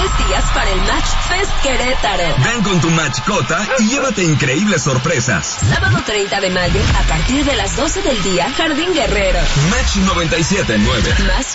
días para el Match Fest Querétaro. Ven con tu mascota y llévate increíbles sorpresas. Sábado 30 de mayo, a partir de las 12 del día, Jardín Guerrero. Match 97.9. Más